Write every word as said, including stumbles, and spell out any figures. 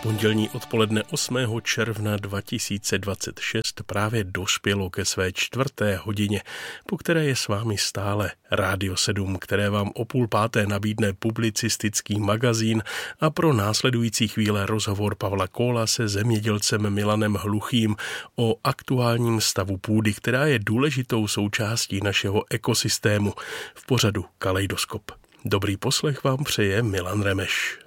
Pondělní odpoledne osmého června dva tisíce dvacet šest právě dospělo ke své čtvrté hodině, po které je s vámi stále Rádio sedm, které vám o půl páté nabídne publicistický magazín a pro následující chvíle rozhovor Pavla Kóla se zemědělcem Milanem Hluchým o aktuálním stavu půdy, která je důležitou součástí našeho ekosystému v pořadu Kaleidoskop. Dobrý poslech vám přeje Milan Remeš.